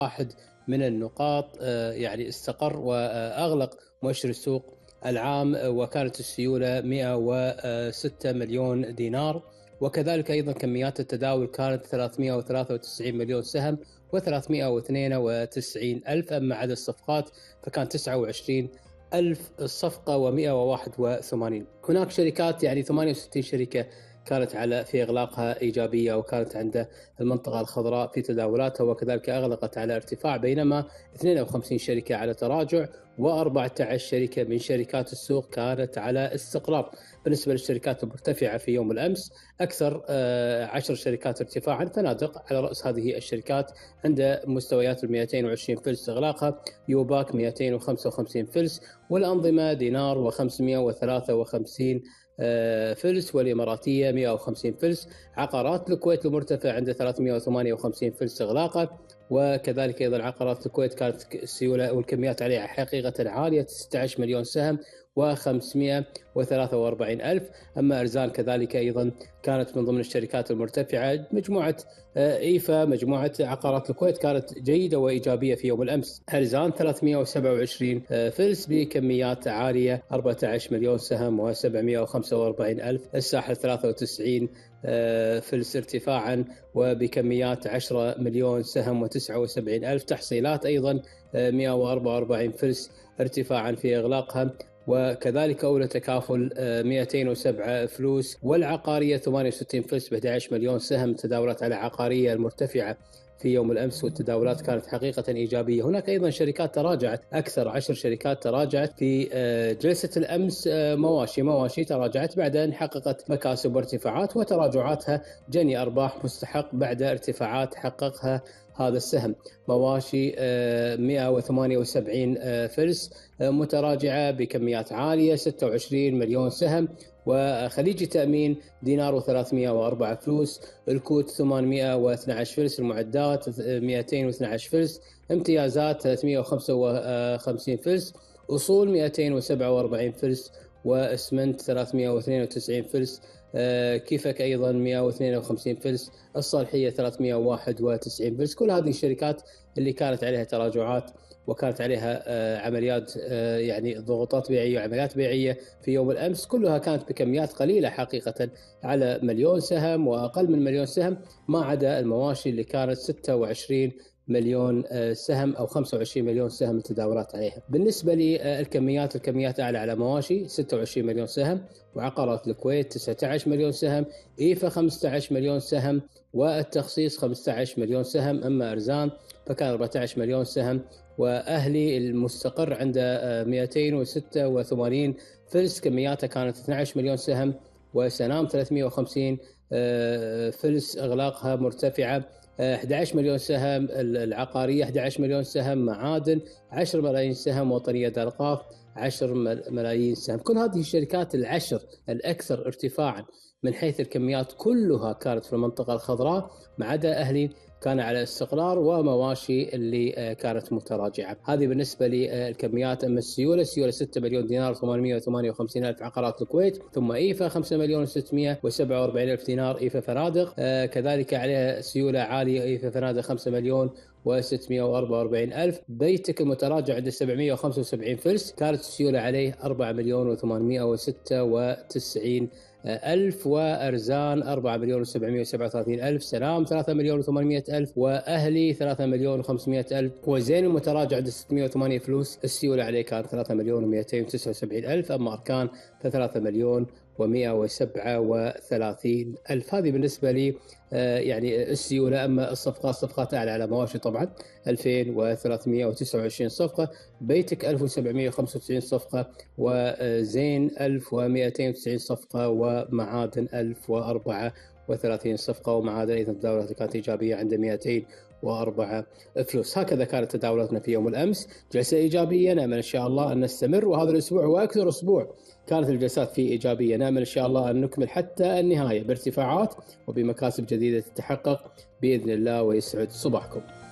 واحد من النقاط يعني استقر وأغلق مؤشر السوق العام، وكانت السيولة 106 مليون دينار، وكذلك أيضا كميات التداول كانت 393 مليون سهم و392 ألف. أما عدد الصفقات فكان 29 ألف صفقة و181. هناك شركات يعني 68 شركة كانت في إغلاقها إيجابية، وكانت عند المنطقة الخضراء في تداولاتها، وكذلك أغلقت على ارتفاع، بينما 52 شركة على تراجع، و14 شركة من شركات السوق كانت على استقرار. بالنسبة للشركات المرتفعة في يوم الأمس، أكثر 10 شركات ارتفاعا، فنادق على رأس هذه الشركات عند مستويات 220 فلس إغلاقها، يوباك 255 فلس، والأنظمة دينار و553 فلس، والإماراتية 150 فلس. عقارات الكويت المرتفع عند 358 فلس إغلاقه، وكذلك أيضا عقارات الكويت كانت السيولة والكميات عليها حقيقة عالية، 16 مليون سهم و543 ألف. أما أرزان كذلك أيضا كانت من ضمن الشركات المرتفعة. مجموعة إيفا، مجموعة عقارات الكويت كانت جيدة وإيجابية في يوم الأمس. أرزان 327 فلس بكميات عالية، 14 مليون سهم و745 ألف. الساحل 93 فلس ارتفاعا وبكميات 10 مليون سهم و79 ألف. تحصيلات أيضا 144 فلس ارتفاعا في إغلاقها، وكذلك أولى تكافل 207 فلوس، والعقارية 68 فلس ب 11 مليون سهم. تداولات على عقارية المرتفعة في يوم الأمس، والتداولات كانت حقيقة إيجابية. هناك أيضا شركات تراجعت، أكثر 10 شركات تراجعت في جلسة الأمس. مواشي تراجعت بعد أن حققت مكاسب وارتفاعات، وتراجعاتها جني أرباح مستحق بعد ارتفاعات حققها هذا السهم. مواشي 178 فلس متراجعة بكميات عالية، 26 مليون سهم. وخليجي تأمين دينار و304 فلوس. الكوت 812 فلس. المعدات 212 فلس. امتيازات 355 فلس. أصول 247 فلس. واسمنت 392 فلس. كيفك أيضا 152 فلس. الصالحية 391 فلس. كل هذه الشركات اللي كانت عليها تراجعات وكانت عليها عمليات يعني ضغوطات بيعية وعمليات بيعية في يوم الأمس، كلها كانت بكميات قليلة حقيقة، على مليون سهم وأقل من مليون سهم، ما عدا المواشي اللي كانت 26 مليون سهم أو 25 مليون سهم التداولات عليها. بالنسبة الكميات أعلى على مواشي 26 مليون سهم، وعقارات الكويت 19 مليون سهم، إيفا 15 مليون سهم، والتخصيص 15 مليون سهم. أما أرزان فكان 14 مليون سهم، وأهلي المستقر عند 286 فلس، كمياتها كانت 12 مليون سهم. وسنام 350 فلس إغلاقها مرتفعة، 11 مليون سهم. العقارية 11 مليون سهم. معادن 10 ملايين سهم. وطنية دلقاف 10 ملايين سهم. كل هذه الشركات العشر الأكثر ارتفاعا من حيث الكميات كلها كانت في المنطقة الخضراء، ما عدا أهلي كان على استقرار، ومواشي اللي كانت متراجعة. هذه بالنسبة للكميات. أما السيولة 6 مليون دينار 858 ألف عقارات الكويت. ثم إيفا 5 مليون 647 ألف دينار إيفا فنادق، كذلك عليها سيولة عالية إيفا فنادق 5 مليون و644 ألف. بيتك المتراجع عند 775 فلس، كانت السيولة عليه 4 مليون و896 ألف. وأرزان 4 مليون و737 ألف. سلام 3 مليون و800 ألف. وأهلي 3 مليون و500 ألف. وزين المتراجع عند 608 فلوس، السيولة عليه كان 3 مليون و279 ألف. أما أركان 3 مليون و137 ألف. هذه بالنسبة لي يعني السيولة. أما الصفقات أعلى على مواشي طبعا 2329 صفقة، بيتك 1795 صفقة، وزين 1290 صفقة، ومعادن 1034 صفقة. ومعادن أيضا تداولات كانت إيجابية عند 204 فلوس. هكذا كانت تداولاتنا في يوم الأمس، جلسة إيجابية، نأمل إن شاء الله أن نستمر، وهذا الأسبوع وأكثر أسبوع كانت الجلسات فيه إيجابية. نأمل إن شاء الله أن نكمل حتى النهاية بارتفاعات وبمكاسب جديدة تتحقق بإذن الله، ويسعد صباحكم.